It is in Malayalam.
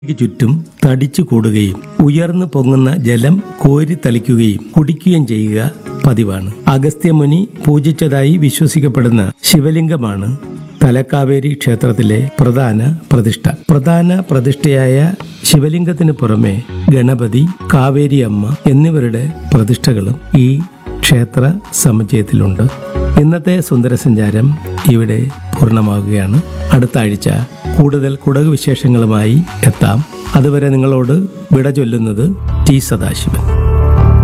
ചുറ്റും തടിച്ചു കൂടുകയും ഉയർന്നു പൊങ്ങുന്ന ജലം കോരി തളിക്കുകയും കുടിക്കുകയും ചെയ്യുക പതിവാണ്. അഗസ്ത്യമുനി പൂജിച്ചതായി വിശ്വസിക്കപ്പെടുന്ന ശിവലിംഗമാണ് തലക്കാവേരി ക്ഷേത്രത്തിലെ പ്രധാന പ്രതിഷ്ഠ. പ്രധാന പ്രതിഷ്ഠയായ ശിവലിംഗത്തിന് പുറമെ ഗണപതി, കാവേരി അമ്മ എന്നിവരുടെ പ്രതിഷ്ഠകളും ഈ ക്ഷേത്ര സമുച്ചയത്തിലുണ്ട്. ഇന്നത്തെ സുന്ദരസഞ്ചാരം ഇവിടെ പൂർണ്ണമാവുകയാണ്. അടുത്ത ആഴ്ച കൂടുതൽ കുടക് വിശേഷങ്ങളുമായി എത്താം. അതുവരെ നിങ്ങളോട് വിട ചൊല്ലുന്നത് ടി സദാശിവൻ.